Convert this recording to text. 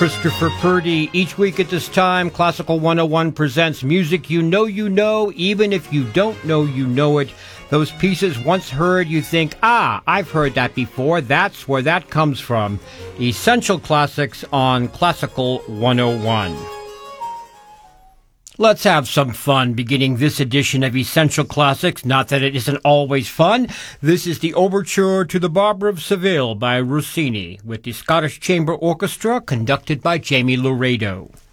Christopher Purdy. Each week at this time, Classical 101 presents music you know, even if you don't know you know it. Those pieces once heard, you think, I've heard that before. That's where that comes from. Essential Classics on Classical 101. Let's have some fun beginning this edition of Essential Classics. Not that it isn't always fun. This is the Overture to the Barber of Seville by Rossini with the Scottish Chamber Orchestra conducted by Jamie Laredo.